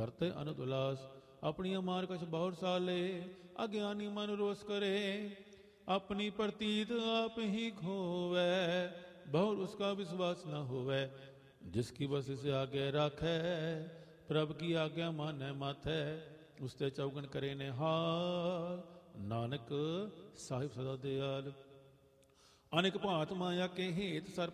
ਵਰਤੇ ਅਨੰਦ ਉਲਾਸ। ਆਪਣੀ ਅਮਾਰ ਕਛ ਬਹੁਰ ਸਾਲੇ, ਅਗਿਆਨੀ ਮਨ ਰੋਸ ਕਰੇ। ਆਪਣੀ ਪ੍ਰਤੀਤ ਆਪ ਹੀ ਖੋਵੈ, ਬਹੁਰ ਉਸਕਾ ਵਿਸ਼ਵਾਸ न ਹੋਵੈ। ਜਿਸ ਕੀ ਬਸ ਇਸੇ ਆਗੇ ਰਾਖੈ, ਪ੍ਰਭ ਕੀ ਆਗਿਆ ਮਾਨੈ ਮਾਥੈ। ਉਸਤੇ ਚੌਗਣ ਕਰੇ ਨਿਹਾਲ, ਨਾਨਕ ਸਾਹਿਬ ਸਦਾ ਦਿਆਲ। ਅਨੇਕ ਭਾਂਤ ਮਾਇਆ ਕੇ ਹੇਤ ਸਰ